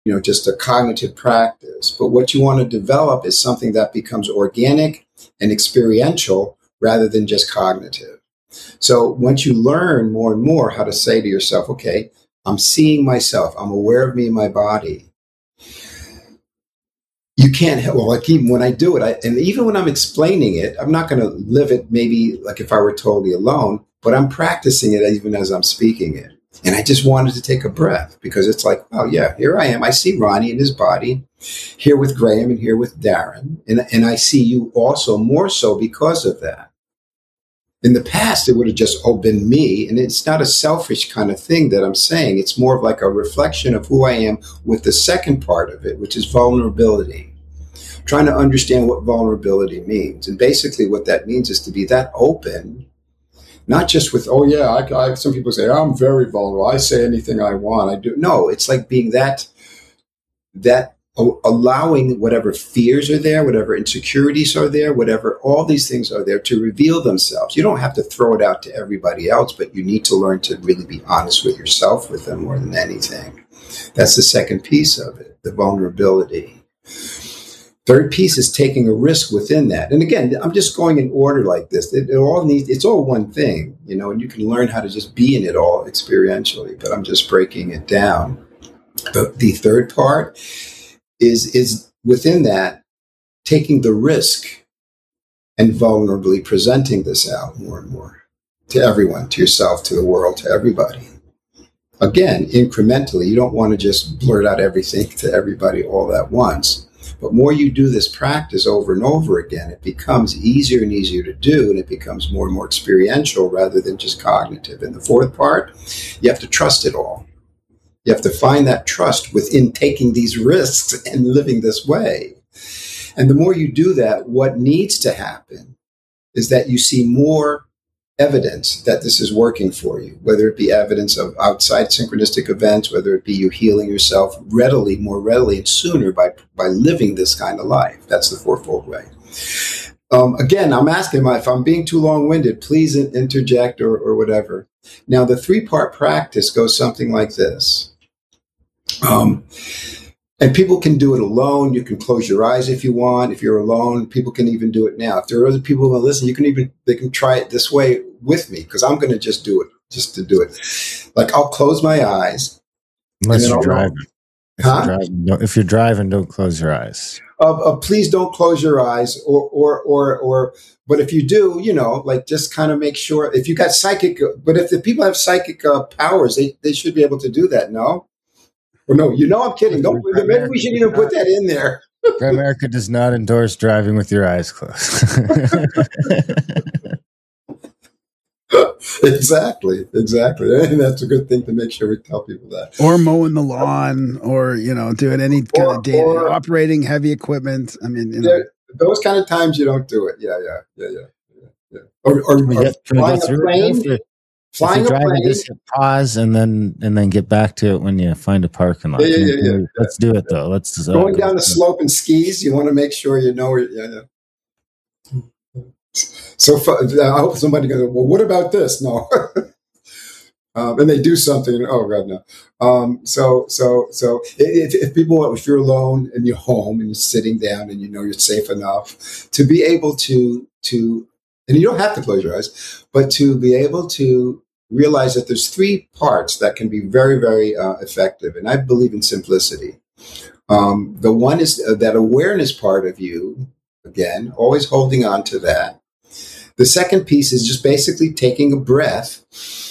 just a cognitive practice. But what you want to develop is something that becomes organic and experiential rather than just cognitive. So once you learn more and more how to say to yourself, okay, I'm seeing myself, I'm aware of me and my body. You can't, like even when I do it, and even when I'm explaining it, I'm not going to live it maybe like if I were totally alone, but I'm practicing it even as I'm speaking it. And I just wanted to take a breath because it's like, oh yeah, here I am. I see Ronnie in his body, here with Graham and here with Darren. And I see you also more so because of that. In the past, it would have just been me. And it's not a selfish kind of thing that I'm saying. It's more of like a reflection of who I am with the second part of it, which is vulnerability. Trying to understand what vulnerability means. And basically what that means is to be that open, not just with, oh yeah, some people say, I'm very vulnerable. I say anything I want. I do. No, it's like being that allowing whatever fears are there, whatever insecurities are there, whatever all these things are there to reveal themselves. You don't have to throw it out to everybody else, but you need to learn to really be honest with yourself with them more than anything. That's the second piece of it, the vulnerability. Third piece is taking a risk within that. And again, I'm just going in order like this. It's all one thing, and you can learn how to just be in it all experientially, but I'm just breaking it down. The third part is within that, taking the risk and vulnerably presenting this out more and more to everyone, to yourself, to the world, to everybody. Again, incrementally, you don't want to just blurt out everything to everybody all at once. But more you do this practice over and over again, it becomes easier and easier to do, and it becomes more and more experiential rather than just cognitive. And the fourth part, you have to trust it all. You have to find that trust within taking these risks and living this way. And the more you do that, what needs to happen is that you see more evidence that this is working for you, whether it be evidence of outside synchronistic events, whether it be you healing yourself more readily and sooner by living this kind of life. That's the fourfold way. Again, I'm asking if I'm being too long-winded, please interject or whatever. Now, the 3-part practice goes something like this. And people can do it alone. You can close your eyes if you want. If you're alone, people can even do it now. If there are other people who listen, they can try it this way with me, because I'm going to just do it, just to do it. Like I'll close my eyes. Unless you're driving. If you're driving, don't close your eyes. Please don't close your eyes but if you do, like just kind of make sure if you got psychic, but if the people have psychic powers, they should be able to do that. No? Or no, I'm kidding. Maybe we should even put that in there. Grimerica does not endorse driving with your eyes closed. Exactly. And that's a good thing to make sure we tell people that. Or mowing the lawn, or doing any kind of data, operating heavy equipment. I mean, those kind of times you don't do it. Yeah. Or flying a plane. Flying a plane. Just hit pause and then get back to it when you find a parking lot. Yeah. Let's do it though. Let's going down the slope in skis. You want to make sure you know where. Yeah. So I hope somebody goes, well, what about this? No. And they do something. Oh God, no. So if you're alone and you're home and you're sitting down and you're safe enough to be able to, and you don't have to close your eyes, but to be able to realize that there's 3 parts that can be very, very effective. And I believe in simplicity. The one is that awareness part of you, again, always holding on to that. The second piece is just basically taking a breath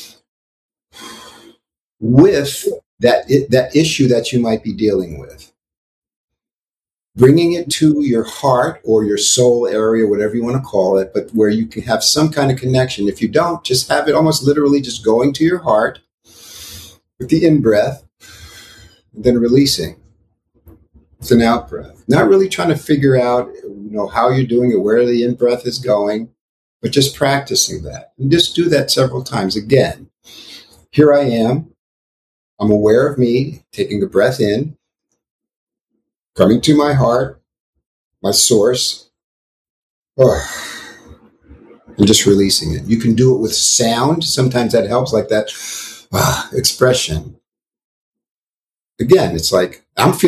with that issue that you might be dealing with. Bringing it to your heart or your soul area, whatever you want to call it, but where you can have some kind of connection. If you don't, just have it almost literally just going to your heart with the in-breath, and then releasing. It's an out-breath. Not really trying to figure out how you're doing it, where the in-breath is going, but just practicing that. And just do that several times. Again, here I am. I'm aware of me, taking a breath in, coming to my heart, my source, and just releasing it. You can do it with sound. Sometimes that helps, like that expression. Again, it's like I'm feeling